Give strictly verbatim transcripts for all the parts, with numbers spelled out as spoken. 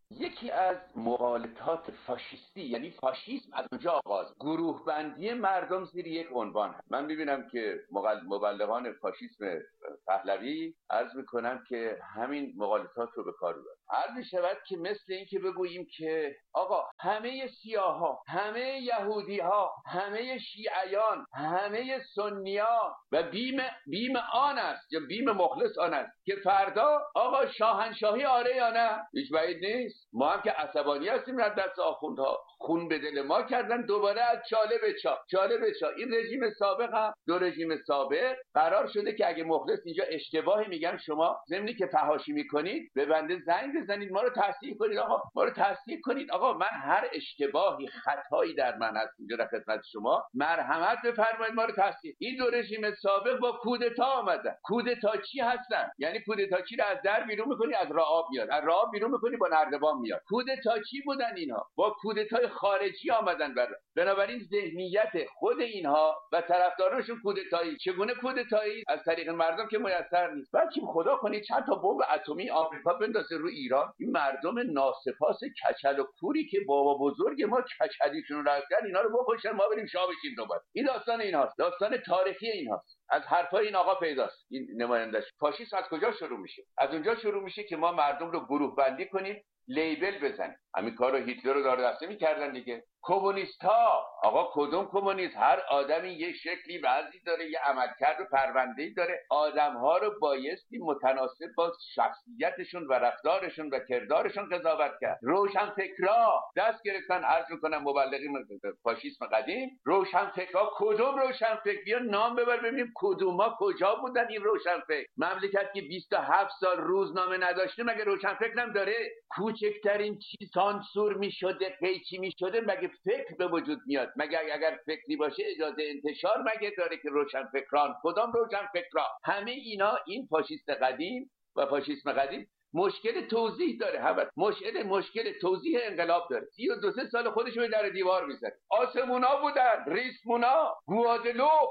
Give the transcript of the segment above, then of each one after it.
یکی از مغالطات فاشیستی، یعنی فاشیسم از اونجا آغاز، گروه بندی مردم زیر یک عنوان هست. من میبینم که مبلغان فاشیسم پهلوی عرض میکنم که همین مغالطات رو به کار میبرن. عرض میشود که مثل این که بگوییم که آقا همه سیاها، همه یهودی ها، همه شیعیان، همه سنیان و بیم بیم آن است یا بیم مخلص آن است که فردا آقا شاهنشاهی آره یا نه؟ هیچ بعید نیست. ما هم که عصبانی هستیم از دست آخوندها، خون به دل ما کردن، دوباره از چاله به چا چاله به چا. این رژیم سابق هم دو رژیم سابق قرار شده که اگه مخلص اینجا اشتباهی میگن، شما ضمنی که فحاشی میکنید به بنده زنگ بزنید، ما رو تصحیح کنید، آقا ما رو تصحیح کنید. آقا من هر اشتباهی خطایی در من هست اینجا در خدمت شما، مرحمت بفرمایید، ما رو تصحیح. این دو رژیم سابق با کودتا آمدن. کودتا چی هستن؟ یعنی کودتا چی رو از در بیرون میکنی از راه آب میاد، از راه آب بیرون میکنی با نردبان میاد. کودتا چی بودن اینها؟ با کودتای خارجی آمدن. بر بنابراین ذهنیت خود اینها و طرفدارانشون کودتایی. چگونه کودتایی؟ از طریق مردم که میسر نیست. بلکه خدا کنید چند تا بمب اتمی آمریکا بندازه رو ایران، این مردم ناسپاس کچل و کوری که بابا بزرگ ما کچلیشون رو رفتن، اینا رو بکشن، ما بریم شاه بشیم دوباره. این داستان اینهاست، داستان تاریخی اینهاست. از حرفای این آقا پیداست. این نمایندش فاشیسم از کجا شروع میشه؟ از اونجا شروع میشه که ما مردم رو گروه بندی کنیم، لیبل بزنیم. همین کارو هیتلر رو دار دسته میکردن دیگه. کمونیست ها، آقا کدوم کمونیست؟ هر آدمی یه شکلی وضعی داره، یه عملکرد و پرونده‌ای داره. آدم‌ها رو بایستی متناسب با شخصیتشون و رفتارشون و کردارشون قضاوت کرد. روشنفکرا دست گرفتن، عرض میکنم مبلغین فاشیسم قدیم، روشنفکرا کدوم روشنفکر؟ بیا نام ببر ببینیم کدوما کجا بودن این روشنفکر. مملکت که بیست و هفت سال روزنامه نداشته مگه روشنفکر نم داره؟ کوچکترین چیز سانسور میشده، قیچی میشده، مگه فکر به وجود میاد؟ مگه اگر فکری باشه اجازه انتشار مگه داره که روشنفکران؟ کدام روشنفکرا؟ همه اینا این فاشیست قدیم و فاشیسم قدیم مشکل توضیح داره. همه مشکل مشکل توضیح انقلاب داره. سی و دو سه سال خودش رو در دیوار میزنه. آسمونا بودن، ریسمونا، گوادلوپ،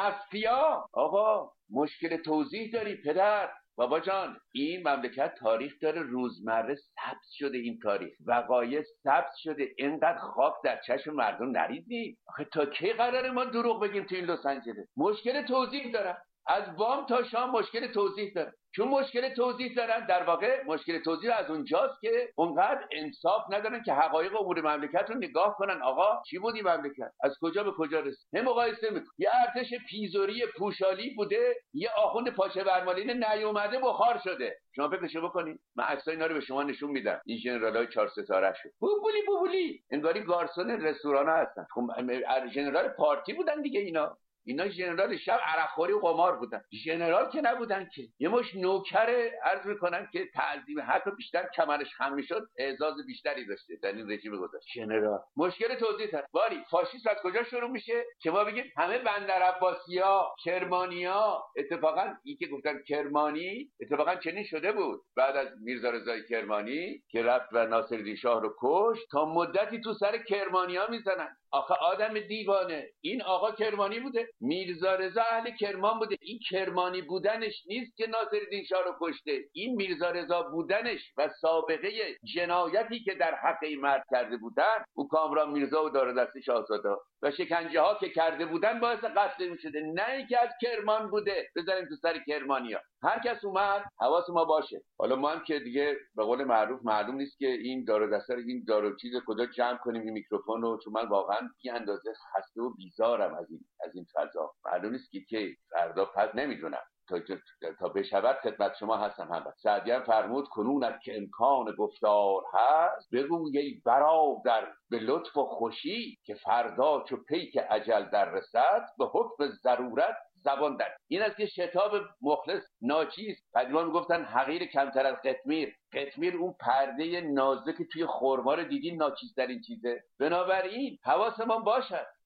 نفیا. آقا مشکل توضیح داری پدر. بابا جان این مملکت تاریخ داره، روزمره ثبت شده، این تاریخ وقایع ثبت شده. اینقدر خاک در چشم مردم نریزی. آخه تا کی قراره ما دروغ بگیم تو این لس آنجلس؟ مشکل توضیح دارن، از بام تا شام مشکل توضیح دارن. چون مشکل توضیح دارن، در واقع مشکل توضیح از اونجاست که اونقدر انصاف ندارن که حقایق امور مملکت رو نگاه کنن. آقا چی بود این مملکت؟ از کجا به کجا رسید؟ هم مقایسه میکنن. یه ارتش پیزوری پوشالی بوده، یه آخوند پاچه برمالین نیومده بخار شده. شما فکرشو بکنید. من عکسای اینا رو به شما نشون میدم. این ژنرالای چهار ستاره شو بوبولی بوبولی انگاری گارسون رستورانا هستن. خب ژنرال پارتی بودن دیگه اینا. اینا ژنرال شب عرقخوری و قمار بودن، ژنرال که نبودن که. یه مش نوکر عرض میکنن که تعظیم حق بیشتر کمرش خم میشد، اعزاز بیشتری داشته در این رژیم گذاشت. ژنرال مشکل توضیح داره. ولی فاشیسم از کجا شروع میشه؟ که ما بگیم همه بندر عباسیا، کرمانیا. اتفاقا این که گفتن کرمانی اتفاقا چنین شده بود. بعد از میرزا رضای کرمانی که رفت و ناصرالدین شاه رو کشت، تا مدتی تو سر کرمانیا میزنن. آخه آدم دیوانه، این آقا کرمانی بوده، میرزا رضا اهل کرمان بوده. این کرمانی بودنش نیست که ناصرالدین شاه رو کشته، این میرزا رضا بودنش و سابقه جنایتی که در حق این مرد کرده بودن، او کامران میرزا و دار دست شاهزاده و شکنجه ها که کرده بودن باعث قتل میشده. نه اینکه از کرمان بوده بذاریم تو سر کرمانیا. هر کس اومد حواس ما باشه. حالا ما هم که دیگه به قول معروف معلوم نیست که این دار و دسته این دار و چیز کجا جمع کنیم این میکروفون رو، چون من واقعا بی اندازه خسته و بیزارم از این از این فضا. معلوم نیست که کی فردا پس نمیدونم تا تا بشود خدمت شما هستم. هم سعدی هم فرمود کنونت که امکان گفتار هست، بگو ای برادر به لطف و خوشی، که فردا چو پیک اجل در رسد، به حکم ضرورت زبان در. این است که شتاب مخلص ناچیز. قدیما میگفتن حقیر کمتر از قطمیر. قطمیر اون پرده نازک توی خرما رو دیدین، ناچیزترین چیزه. بنابراین حواسمون باشد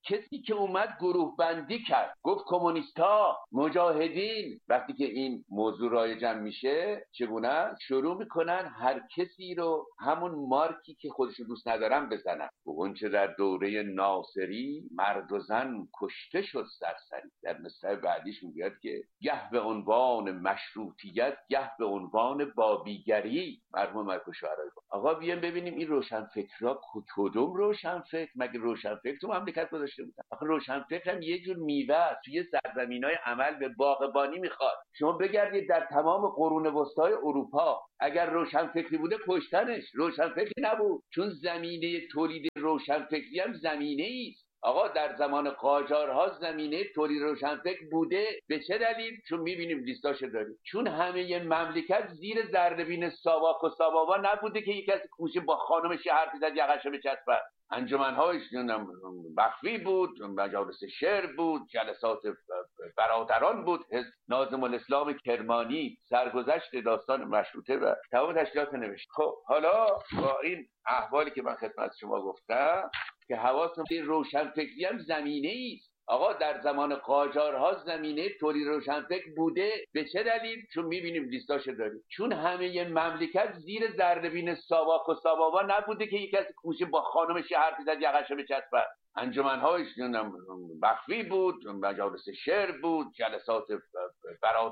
کسی که اومد گروه بندی کرد، گفت کمونیستا، مجاهدین. وقتی که این موضوع رایجم میشه چگونه شروع میکنن هر کسی رو همون مارکی که خودشو دوست ندارن بزنن. اونچه در دوره ناصری مرد و زن کشته شد سرسری. در مصرع بعدیش میگه که گه به عنوان مشروطیت، گه به عنوان بابیگری. مرحوم ملک الشعرا. آقا بیایم ببینیم این روشنفکرها کدوم روشنفکر؟ مگه روشنفکر تو مملکت گذاشته بودن؟ آخه روشنفکر هم یه جور میوه است، توی سرزمینای عمل به باغبانی میخواد. شما بگردید در تمام قرون وسطای اروپا، اگر روشنفکری بوده کشتنش. روشنفکری نبود، چون زمینه تولید روشنفکری هم زمینه است. آقا در زمان قاجارها زمینه تولید روشنفکر بوده. به چه دلیل؟ چون میبینیم لیستاشو داریم. چون همه مملکت زیر ذره‌بین ساواک و سابابا نبوده که یک کسی کوشه با خانمش حرف زد یقه‌شو بچسبه. انجمن‌هایش مخفی بود، مجالس شعر بود، جلسات برادران بود، ناظم الاسلام کرمانی سرگذشت داستان مشروطه و تمام تشکیلات نوشت. خب حالا با این احوالی که من خدمت شما گفتم که حواستون به روشنفکری هم زمینه است. آقا در زمان قاجارها زمینه تولید روشنفکر بوده. به چه دلیل؟ چون میبینیم لیستاشو داریم. چون همه مملکت زیر ذره‌بین ساواک و سابابا نبوده که یک کسی کوشه با خانمش حرف زد یقه‌شو بچسبه. انجمن‌هایش مخفی بود، مجالس شعر بود، جلسات برادران